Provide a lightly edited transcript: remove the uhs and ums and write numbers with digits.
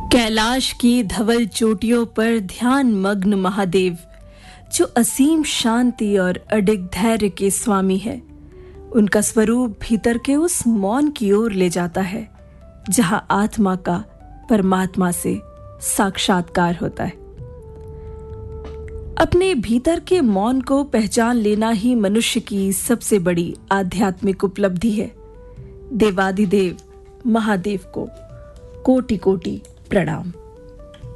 कैलाश की धवल चोटियों पर ध्यान मग्न महादेव, जो असीम शांति और अडिग धैर्य के स्वामी है, उनका स्वरूप भीतर के उस मौन की ओर ले जाता है जहां आत्मा का परमात्मा से साक्षात्कार होता है। अपने भीतर के मौन को पहचान लेना ही मनुष्य की सबसे बड़ी आध्यात्मिक उपलब्धि है। देवादिदेव महादेव को कोटि कोटि प्रणाम।